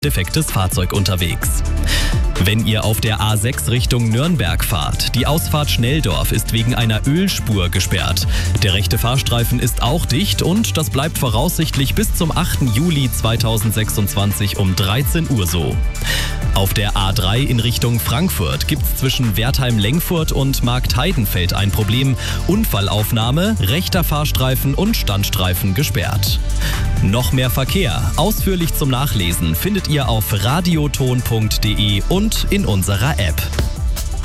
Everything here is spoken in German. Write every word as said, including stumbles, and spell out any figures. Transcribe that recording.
defektes Fahrzeug unterwegs. Wenn ihr auf der A sechs Richtung Nürnberg fahrt, die Ausfahrt Schnelldorf ist wegen einer Ölspur gesperrt. Der rechte Fahrstreifen ist auch dicht und das bleibt voraussichtlich bis zum achten Juli zweitausendsechsundzwanzig um dreizehn Uhr so. Auf der A drei in Richtung Frankfurt gibt's zwischen Wertheim-Lengfurt und Marktheidenfeld ein Problem. Unfallaufnahme, rechter Fahrstreifen und Standstreifen gesperrt. Noch mehr Verkehr, ausführlich zum Nachlesen, findet ihr auf radioton punkt de und in unserer App.